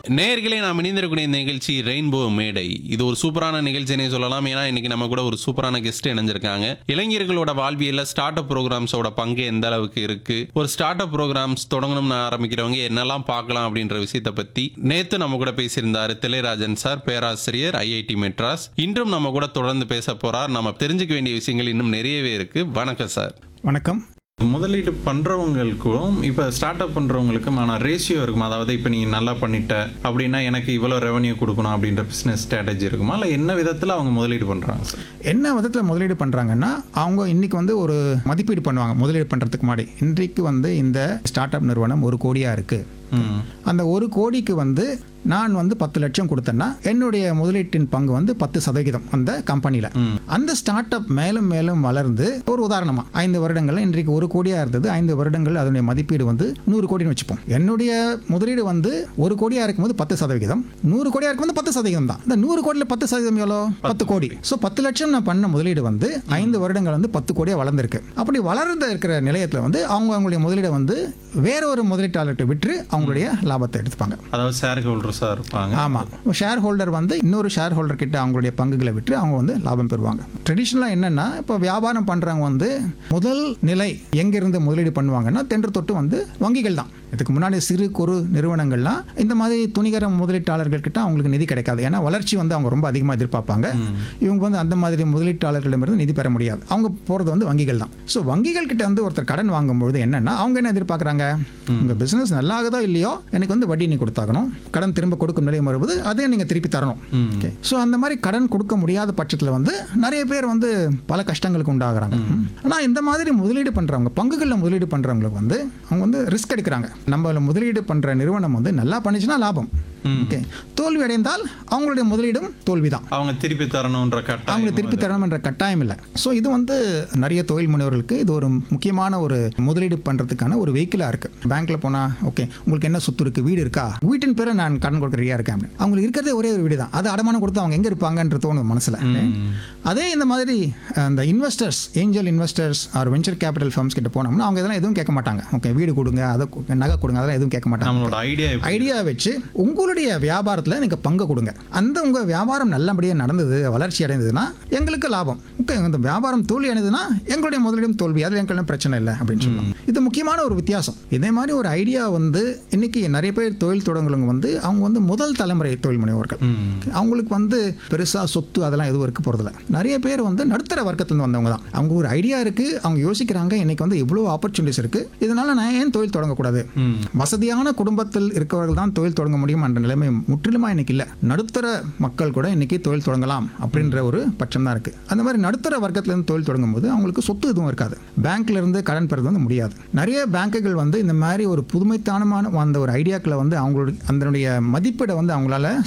நேயர்களே, நாம் இணைந்திருக்கக்கூடிய இந்த நிகழ்ச்சி ரெயின்போ மேடை. இது ஒரு சூப்பரான நிகழ்ச்சினே சொல்லலாம். ஏன்னா இன்னைக்கு நம்ம கூட ஒரு சூப்பரான கெஸ்ட் இணைஞ்சிருக்காங்க. இளைஞர்களோட வாழ்வியல்ல ஸ்டார்ட் அப் ப்ரோக்ராம்ஸோட பங்கு எந்த அளவுக்கு இருக்கு, ஒரு ஸ்டார்ட் அப் ப்ரோக்ராம்ஸ் தொடங்கணும்னு ஆரம்பிக்கிறவங்க என்னெல்லாம் பார்க்கலாம் அப்படின்ற விஷயத்தை பத்தி நேத்து நம்ம கூட பேசியிருந்தாரு தில்லைராஜன் சார், பேராசிரியர், ஐஐடி மெட்ராஸ். இன்றும் நம்ம கூட தொடர்ந்து பேச போறார். நம்ம தெரிஞ்சுக்க வேண்டிய விஷயங்கள் இன்னும் நிறையவே இருக்கு. வணக்கம் சார். வணக்கம். முதலீடு பண்ணுறவங்களுக்கும் இப்போ ஸ்டார்ட் அப் பண்ணுறவங்களுக்குமான ரேஷியோ இருக்குமா? அதாவது இப்போ நீ நல்லா பண்ணிட்ட அப்படின்னா எனக்கு இவ்வளோ ரெவன்யூ கொடுக்கணும் அப்படின்ற பிஸ்னஸ் ஸ்ட்ராட்டஜி இருக்குமா? இல்லை என்ன விதத்தில் அவங்க முதலீடு பண்ணுறாங்க சார்? என்ன விதத்தில் முதலீடு பண்ணுறாங்கன்னா, அவங்க இன்னைக்கு வந்து ஒரு மதிப்பீடு பண்ணுவாங்க. முதலீடு பண்ணுறதுக்கு முன்னாடி இன்றைக்கு வந்து இந்த ஸ்டார்ட் அப் நிறுவனம் 1 கோடியாக இருக்குது. அந்த 1 கோடிக்கு வந்து நான் வந்து 10 லட்சம் கொடுத்தேன்னா என்னுடைய முதலீட்டின் பங்கு வந்து 10% அந்த கம்பெனியில். அந்த ஸ்டார்ட் அப் மேலும் மேலும் வளர்ந்து, ஒரு உதாரணமா 5 வருடங்கள் இன்றைக்கு 1 கோடியாக இருந்தது, 5 வருடங்கள் அதனுடைய மதிப்பீடு வந்து 100 கோடின்னு வச்சுப்போம். என்னுடைய முதலீடு வந்து 1 கோடியாக இருக்கும்போது 10%, 100 கோடியாக இருக்கும்போது 10% தான். இந்த 100 கோடியில் 10% எவ்வளோ? 10 கோடி. ஸோ 10 லட்சம் நான் பண்ண முதலீடு வந்து 5 வருடங்கள் வந்து 10 கோடியாக வளர்ந்துருக்கு. அப்படி வளர்ந்து இருக்கிற நிலையத்தில் வந்து அவங்களுடைய முதலீடை வந்து வேற ஒரு முதலீட்டாளர்கிட்ட விற்று அவங்களுடைய லாபத்தை எடுத்துப்பாங்க. அதாவது ஷேர் ஹோல்டர்ஸாக இருப்பாங்க. ஆமாம், ஷேர் ஹோல்டர் வந்து இன்னொரு ஷேர் ஹோல்டர் கிட்ட அவங்களுடைய பங்குகளை விற்று அவங்க வந்து லாபம் பெறுவாங்க. ட்ரெடிஷ்னலாக என்னன்னா, இப்போ வியாபாரம் பண்ணுறவங்க வந்து முதல் நிலை எங்கிருந்து முதலீடு பண்ணுவாங்கன்னா, தென்று தொட்டு வந்து வங்கிகள் தான். இதுக்கு முன்னாடி சிறு குறு நிறுவனங்கள்லாம் இந்த மாதிரி துணிகர முதலீட்டாளர்கள் கிட்ட அவங்களுக்கு நிதி கிடைக்காது. ஏன்னா வளர்ச்சி வந்து அவங்க ரொம்ப அதிகமாக எதிர்பார்ப்பாங்க. இவங்க வந்து அந்த மாதிரி முதலீட்டாளர்களிடமிருந்து நிதி பெற முடியாது. அவங்க போகிறது வந்து வங்கிகள் தான். ஸோ வங்கிகள் கிட்ட வந்து ஒருத்தர் கடன் வாங்கும்பொழுது என்னன்னா, அவங்க என்ன எதிர்பார்க்குறாங்க? உங்கள் பிஸ்னஸ் நல்லா ஆகுதோ இல்லையோ, எனக்கு வந்து வட்டி நீ கொடுத்தாகணும். கடன் திரும்ப கொடுக்கும் நிலையம் வருவது அதே நீங்கள் திருப்பி தரணும். ஓகே. ஸோ அந்த மாதிரி கடன் கொடுக்க முடியாத பட்சத்தில் வந்து நிறைய பேர் வந்து பல கஷ்டங்களுக்கு உண்டாகிறாங்க. ஆனால் இந்த மாதிரி முதலீடு பண்ணுறவங்க, பங்குகளில் முதலீடு பண்ணுறவங்களுக்கு வந்து அவங்க வந்து ரிஸ்க் எடுக்கிறாங்க. நம்ம முதலீடு பண்ணுற நிறுவனம் வந்து நல்லா பண்ணிச்சுன்னா லாபம். ஓகே. தோல்வி அடைந்தால் அவங்களுடைய முதலீடும் தோல்விதான். அவங்க திருப்பி தரணுன்ற கட்டாயம், அவங்களுக்கு திருப்பி தரணும் என்ற கட்டாயம் இல்லை. ஸோ இது வந்து நிறைய தொழில் முனைவர்களுக்கு இது ஒரு முக்கியமான ஒரு முதலீடு பண்ணுறதுக்கான ஒரு வெஹிக்கிளாக இருக்குது. பேங்க்ல போனால், ஓகே உங்களுக்கு என்ன சொத்து இருக்குது, வீடு இருக்கா, வீட்டின் பேரை நான் கடன் கொடுக்குறியா இருக்கேன். அவங்களுக்கு இருக்கிறதே ஒரே ஒரு வீடு தான். அது அடமானம் கொடுத்து அவங்க எங்கே இருப்பாங்கன்ற தோணும் மனசில். அதே இந்த மாதிரி அந்த investors, angel investors R venture capital firms கிட்ட போனோம்னா அவங்க இதெல்லாம் எதுவும் கேட்க மாட்டாங்க. ஓகே, வீடு கொடுங்க, அதை நகை கொடுங்க, அதெல்லாம் எதுவும் கேட்க மாட்டாங்க. நம்மளோட ஐடியா வச்சு உங்களுடைய வியாபாரத்தில் நீங்கள் பங்கு கொடுங்க. அந்த உங்கள் வியாபாரம் நல்லபடியாக நடந்தது, வளர்ச்சி அடைந்ததுன்னா எங்களுக்கு லாபம். ஓகே, அந்த வியாபாரம் தோல்வி அடைந்ததுன்னா எங்களுடைய முதலீடும் தோல்வி, அதில் எங்களுக்கு பிரச்சனை இல்லை அப்படின்னு சொல்லலாம். இது முக்கியமான ஒரு வித்தியாசம். இதே மாதிரி ஒரு ஐடியா வந்து இன்னைக்கு நிறைய பேர் தொழில் தொடங்குறவங்க வந்து அவங்க வந்து முதல் தலைமுறை தொழில் முனைவோர்கள். அவங்களுக்கு வந்து பெருசாக சொத்து அதெல்லாம் எதுவும் இருக்க போகிறதில்ல. நிறைய பேர் வந்து நடுத்தர வர்க்கத்திலிருந்து வந்தவங்க தான். அவங்க ஒரு ஐடியா இருக்குது, அவங்க யோசிக்கிறாங்க இன்னைக்கு வந்து இவ்வளோ ஆப்பர்ச்சுனிட்டிஸ் இருக்குது, இதனால நான் ஏன் தொழில் தொடங்கக்கூடாது. வசதியான குடும்பத்தில் இருக்கிறவர்கள் தான் தொழில் தொடங்க முடியும் என்ற நிலைமை முற்றிலுமா இன்னைக்கு இல்லை. நடுத்தர மக்கள் கூட இன்னைக்கு தொழில் தொடங்கலாம் அப்படின்ற ஒரு பட்சம் தான் இருக்குது. அந்த மாதிரி நடுத்தர வர்க்கத்திலிருந்து தொழில் தொடங்கும் போது அவங்களுக்கு சொத்து எதுவும் இருக்காது. பேங்க்ல இருந்து கடன் பெறது வந்து முடியாது. நிறைய பேங்குகள் வந்து இந்த மாதிரி ஒரு புதுமைத்தனமான அந்த ஒரு ஐடியாக்களை வந்து அவங்களுடைய அதனுடைய மதிப்பீடை வந்து அவங்களால